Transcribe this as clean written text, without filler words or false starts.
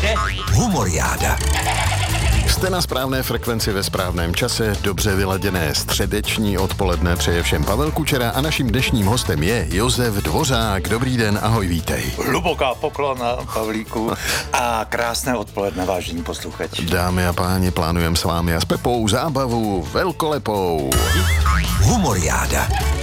Humoriáda. Jste na správné frekvenci ve správném čase, dobře vyladěné středeční odpoledne přeje všem Pavel Kučera a naším dnešním hostem je Josef Dvořák. Dobrý den, ahoj, vítej. Hluboká poklona, Pavlíku, a krásné odpoledne, vážení posluchači. Dámy a páni, plánujeme s vámi a s Pepou zábavu velkolepou. Humoriáda.